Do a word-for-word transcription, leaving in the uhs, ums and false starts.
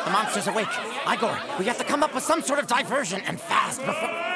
The monster's awake. Igor, we have to come up with some sort of diversion and fast before...